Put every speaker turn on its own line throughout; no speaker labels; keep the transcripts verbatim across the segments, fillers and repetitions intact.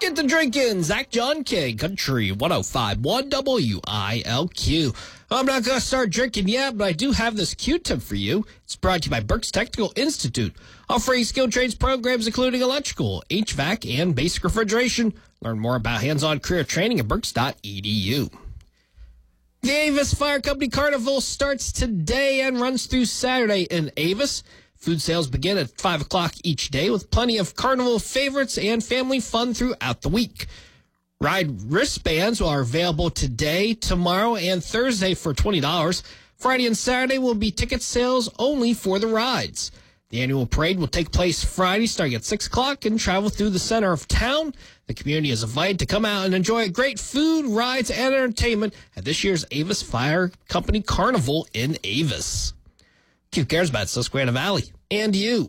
Get the drinking. Zach John King, Country one oh five point one W I L Q. I'm not going to start drinking yet, but I do have this Q-tip for you. It's brought to you by Berks Technical Institute, offering skilled trades programs including electrical, H V A C, and basic refrigeration. Learn more about hands-on career training at berks dot e d u. The Avis Fire Company Carnival starts today and runs through Saturday in Avis. Food sales begin at five o'clock each day with plenty of carnival favorites and family fun throughout the week. Ride wristbands are available today, tomorrow, and Thursday for twenty dollars. Friday and Saturday will be ticket sales only for the rides. The annual parade will take place Friday starting at six o'clock and travel through the center of town. The community is invited to come out and enjoy great food, rides, and entertainment at this year's Avis Fire Company Carnival in Avis. Q cares about Susquehanna Valley and you.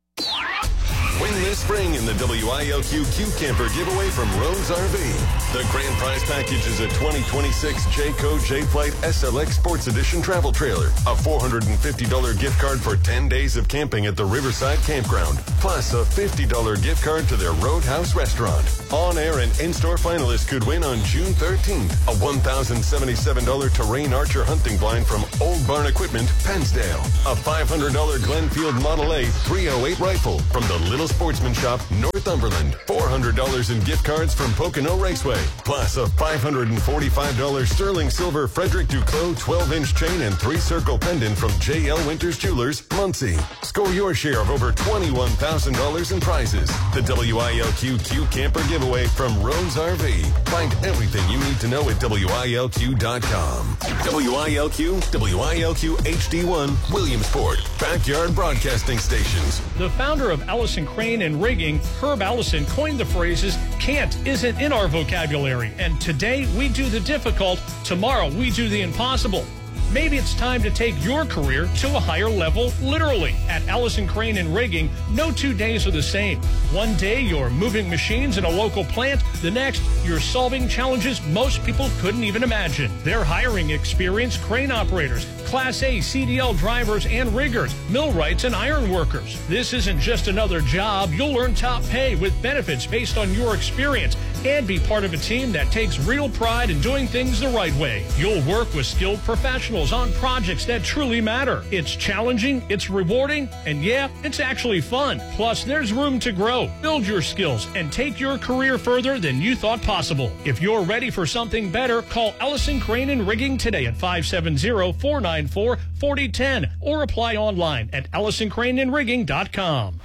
Win this spring in the W I L Q Q Camper giveaway from Rose R V. The grand prize package is a twenty twenty-six Jayco J-Flight S L X Sports Edition travel trailer, a four hundred fifty dollars gift card for ten days of camping at the Riverside Campground, plus a fifty dollars gift card to their Roadhouse restaurant. On-air and in-store finalists could win on June thirteenth a one thousand seventy-seven dollars Terrain Archer hunting blind from Old Barn Equipment, Pennsdale, a five hundred dollars Glenfield Model A three oh eight rifle from the Little Sportsman Shop, Northumberland, four hundred dollars in gift cards from Pocono Raceway, plus a five hundred forty-five dollars sterling silver Frederick Duclos twelve-inch chain and three-circle pendant from J L Winters Jewelers, Muncie. Score your share of over twenty-one thousand dollars in prizes. The W I L Q Q Camper giveaway from Rose R V. Find everything you need to know at W I L Q dot com. W I L Q, W I L Q H D one, Williamsport, Backyard Broadcasting Stations.
The founder of Allison Crane and Rigging, Herb Allison, coined the phrases, can't isn't in our vocabulary, and today we do the difficult, tomorrow we do the impossible. Maybe it's time to take your career to a higher level, literally. At Allison Crane and Rigging, no two days are the same. One day, you're moving machines in a local plant. The next, you're solving challenges most people couldn't even imagine. They're hiring experienced crane operators, Class A C D L drivers and riggers, millwrights and iron workers. This isn't just another job. You'll earn top pay with benefits based on your experience and be part of a team that takes real pride in doing things the right way. You'll work with skilled professionals on projects that truly matter. It's challenging, it's rewarding, and yeah, it's actually fun. Plus, there's room to grow, build your skills, and take your career further than you thought possible. If you're ready for something better, call Allison Crane and Rigging today at five seven zero, four nine four, four zero one zero or apply online at allison crane and rigging dot com.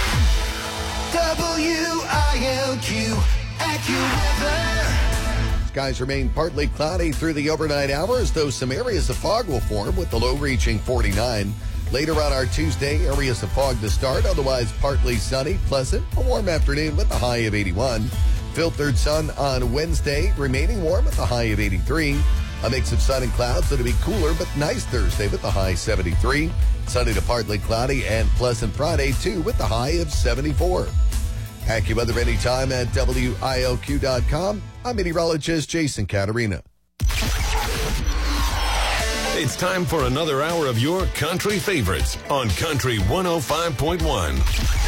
W I L Q AccuWeather.
Skies remain partly cloudy through the overnight hours, though some areas of fog will form with the low reaching forty-nine. Later on our Tuesday, areas of fog to start, otherwise partly sunny, pleasant, a warm afternoon with a high of eighty-one. Filtered sun on Wednesday, remaining warm with a high of eighty-three. A mix of sun and clouds, it'll be cooler but nice Thursday with a high seventy-three. Sunny to partly cloudy and pleasant Friday, too, with the high of seventy-four. AccuWeather anytime at W I L Q dot com. I'm meteorologist Jason Caterina.
It's time for another hour of your country favorites on Country one oh five point one.